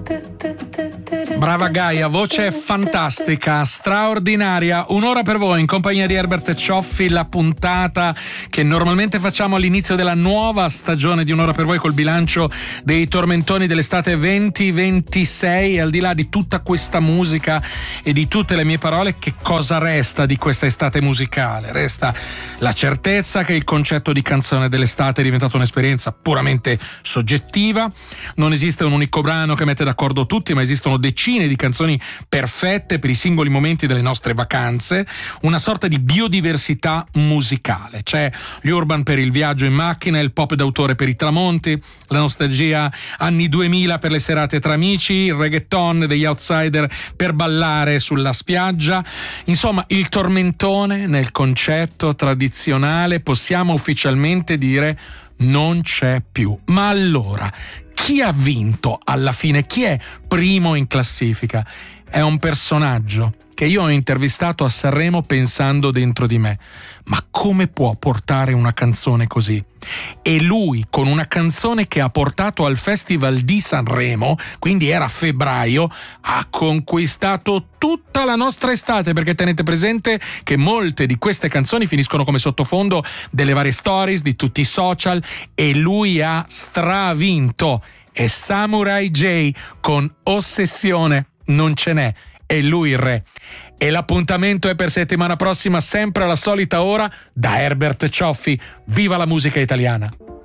Brava Gaia, voce fantastica, straordinaria. Un'ora per voi in compagnia di Herbert Cioffi, la puntata che normalmente facciamo all'inizio della nuova stagione di Un'ora per voi col bilancio dei tormentoni dell'estate 2026. Al di là di tutta questa musica e di tutte le mie parole, che cosa resta di questa estate musicale? Resta la certezza che il concetto di canzone dell'estate è diventato un'esperienza puramente soggettiva. Non esiste un unico brano che mette d'accordo tutti, ma esistono decine di canzoni perfette per i singoli momenti delle nostre vacanze, una sorta di biodiversità musicale. C'è l'urban per il viaggio in macchina, il pop d'autore per i tramonti, la nostalgia anni 2000 per le serate tra amici, il reggaeton degli outsider per ballare sulla spiaggia. Insomma, il tormentone nel concetto tradizionale possiamo ufficialmente dire non c'è più. Ma allora, chi ha vinto alla fine? Chi è primo in classifica? È un personaggio che io ho intervistato a Sanremo pensando dentro di me: ma come può portare una canzone così? E lui, con una canzone che ha portato al Festival di Sanremo, quindi era febbraio, ha conquistato tutta la nostra estate, perché tenete presente che molte di queste canzoni finiscono come sottofondo delle varie stories di tutti i social, e lui ha stravinto. È Samurai J con Ossessione, non ce n'è, è lui il re. E l'appuntamento è per settimana prossima, sempre alla solita ora, da Herbert Cioffi. Viva la musica italiana!